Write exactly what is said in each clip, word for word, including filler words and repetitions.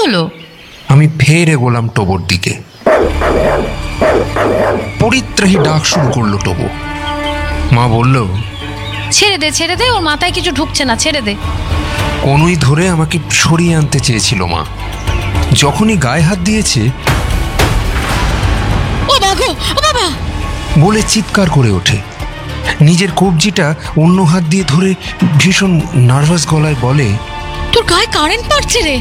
হলো? আমি ফের এগোলাম টোবোর দিকে। পরিত্রাহী ডাক শুরু করলো টোবো। মা বলল, ছেড়ে দে ছেড়ে দে, ওর মাথায় কিছু ঢুকছে না, ছেড়ে দে। কোনোই ধরে আমাকে সরিয়ে আনতে চেয়েছিল মা। যখনই গায়ে হাত দিয়েছে, ও বাবা, ও বাবা বলে চিৎকার করে ওঠে। নিজের কবজিটা অন্য হাত দিয়ে ধরে ভীষণ নার্ভাস গলায় বলে, তোর গায়ে কারেন্ট মারছে রে।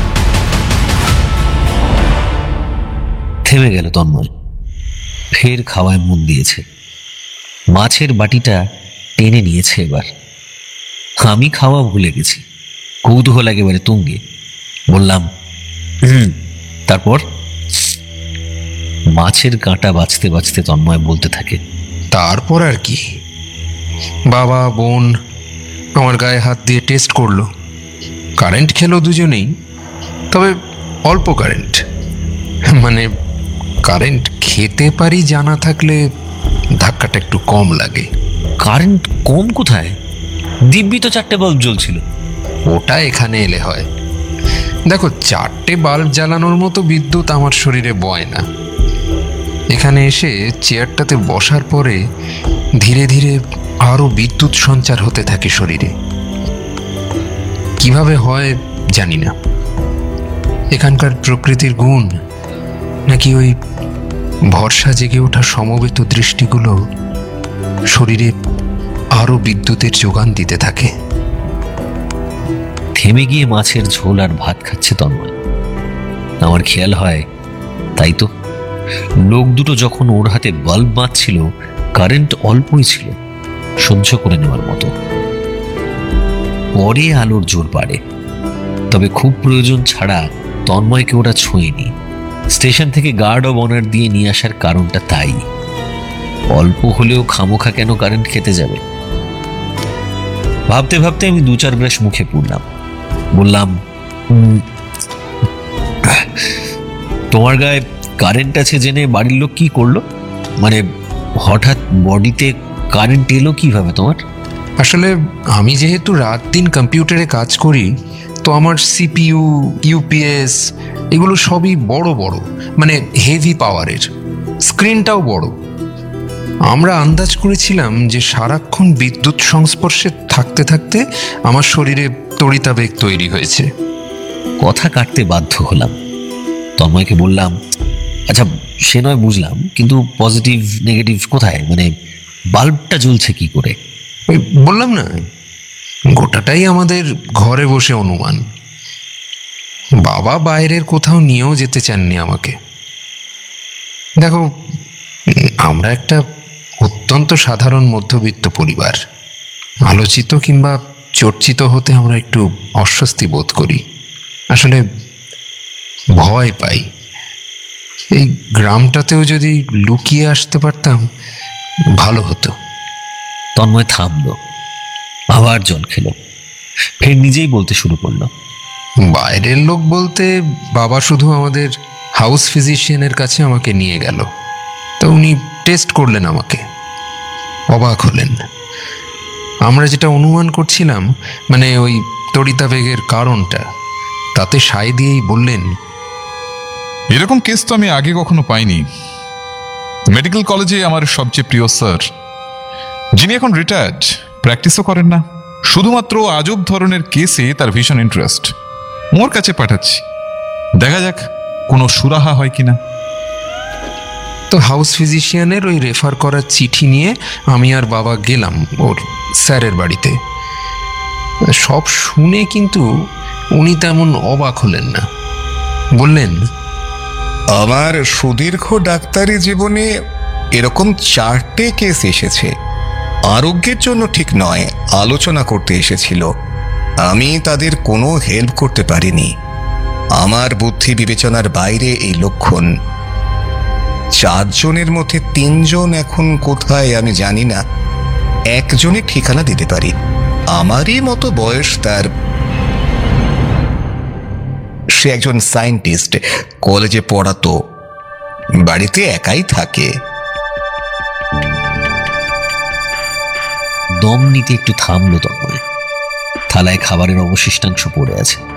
থেমে গেল তন্ময়। ফের খাওয়ায় মন দিয়েছে। মাছের বাটিটা টেনে নিয়েছে এবার। আমি খাওয়া ভুলে গেছি, কৌতূহল একেবারে তুঙ্গে। বললাম, হুম তারপর? মাছের কাঁটা বাঁচতে বাঁচতে তন্ময় বলতে থাকে, তারপর আর কি, বাবা বোন আমার গায়ে হাত দিয়ে টেস্ট করলো। কারেন্ট খেলো দুজনেই, তবে অল্প কারেন্ট। মানে কারেন্ট খেতে পারি জানা থাকলে ধাক্কাটা একটু কম লাগে। কারেন্ট কম কোথায়? দিব্যি তো চারটে বাল্ব জ্বলছিল। ওটা এখানে এলে হয়। দেখো, চারটে বাল্ব জ্বালানোর মতো বিদ্যুৎ আমার শরীরে বয় না। এখানে এসে চেয়ারটাতে বসার পরে ধীরে ধীরে আরো বিদ্যুৎ সঞ্চার হতে থাকে শরীরে। কিভাবে হয় জানি না। এখানকার প্রকৃতির গুণ, নাকি ওই ভরসা জেগে ওঠা সমবেত দৃষ্টিগুলো শরীরে আরো বিদ্যুতের যোগান দিতে থাকে। থেমে গিয়ে মাছের ঝোল আর ভাত খাচ্ছে তন্ময়। আমার খেয়াল হয়, তাই তো, লোক দুটো যখন ওর হাতে বাল্ব বাঁধছিল, কারেন্ট অল্পই ছিল, সহ্য করে নেওয়ার মতো। পরে আলোর জোর বাড়ে, তবে খুব প্রয়োজন ছাড়া তন্ময়কে ওরা ছোঁয়নি। স্টেশন থেকে গার্ড অব অনার দিয়ে নিয়ে আসার কারণটা তাই। অল্প হলেও খামোখা কেন কারেন্ট খেতে যাবে? ভাবতে ভাবতে আমি দু চার গ্লাস মুখে পুরলাম। বললাম, তোমার গায়ে কারেন্ট আছে জেনে বাড়ির লোক কি করলো? মানে হঠাৎ বডিতে কারেন্ট এলো কিভাবে তোমার? আসলে আমি যেহেতু রাত দিন কম্পিউটারে কাজ করি, তো আমার সিপিইউ, ইউপিএস এগুলো সবই বড় বড়, মানে হেভি পাওয়ারের। স্ক্রিনটাও বড়। আমরা আন্দাজ করেছিলাম যে সারাক্ষণ বিদ্যুৎ সংস্পর্শে থাকতে থাকতে আমার শরীরে তড়িতাবেগ তৈরি হয়েছে। কথা কাটতে বাধ্য হলাম। তন্ময়কে বললাম, আচ্ছা সে নয় বুঝলাম, কিন্তু পজিটিভ নেগেটিভ কোথায়? মানে বাল্বটা জ্বলছে কি করে? ওই বললাম না, গোটাটাই আমাদের ঘরে বসে অনুমান। বাবা বাইরের কোথাও নিয়েও যেতে চাননি আমাকে। দেখো, আমরা একটা অত্যন্ত সাধারণ মধ্যবিত্ত পরিবার। আলোচিত কিংবা চর্চিত হতে আমরা একটু অস্বস্তি বোধ করি। আসলে ভয় পাই। এই গ্রামটাতেও যদি লুকিয়ে আসতে পারতাম ভালো হতো। তন্ময় থামলো, আবার জল খেলো, ফের নিজেই বলতে শুরু করলো, বাইরের লোক বলতে বাবা শুধু আমাদের হাউস ফিজিশিয়ানের কাছে আমাকে নিয়ে গেল। তো উনি টেস্ট করলেন আমাকে, অবাক হলেন। আমরা যেটা অনুমান করছিলাম, মানে ওই তড়িতাবেগের কারণটা, তাতে সায় দিয়েই বললেন, এরকম কেস তো আমি আগে কখনো পাইনি। মেডিকেল কলেজে আমার সবচেয়ে প্রিয় স্যার, যিনি এখন রিটায়ার্ড, প্র্যাকটিসও করেন না, শুধুমাত্র আজব ধরনের কেসে তার ভীষণ ইন্টারেস্ট। ওর কাছে পাঠাচ্ছি, দেখা যাক কোনো সুরাহা হয় কিনা। তো হাউস ফিজিশিয়ানের ওই রেফার করার চিঠি নিয়ে আমি আর বাবা গেলাম ওর স্যারের বাড়িতে। সব শুনে কিন্তু উনি তেমন অবাক হলেন না। বললেন, আমার সুদীর্ঘ ডাক্তারি জীবনে এরকম চারটে কেস এসেছে। আরোগ্যের জন্য ঠিক নয়, আলোচনা করতে এসেছিল। আমি তাদের কোনো হেল্প করতে পারিনি। আমার বুদ্ধি বিবেচনার বাইরে এই লক্ষণ। চারজনের মধ্যে তিনজন এখন কোথায় আমি জানি না। একজনের ঠিকানা দিতে পারি, আমারই মতো বয়স তার। সে একজন সায়েন্টিস্ট, কলেজে পড়াতো, বাড়িতে একাই থাকে। দম নিতে একটু থামলো তন্ময়। থালায় খাবারের অবশিষ্টাংশ পড়ে আছে।